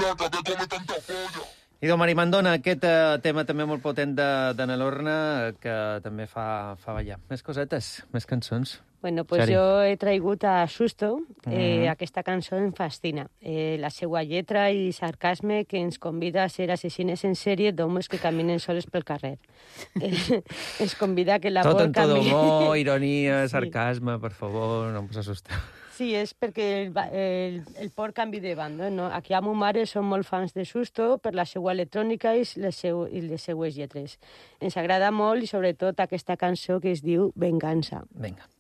Idò Marimandona, aquest tema també molt potent de Nelorna, que també fa ballar. Més cosetes, més cançons. Bueno, pues Xeri. jo he traigut a Susto. Aquesta cançó em fascina. La seva lletra i sarcasme que ens convida a ser assassines en sèrie d'homes que caminen soles pel carrer. Ens convida a que l'amor Tot en tot camini... humor, ironia, Sí. sarcasme, per favor, no us assusteu. Sí, és perquè el por canvi de banda. No? Aquí a mo mare som molt fans de Susto per la seva electrònica i les seues lletres. Ens agrada molt i sobretot aquesta cançó que es diu Venganza. Vinga.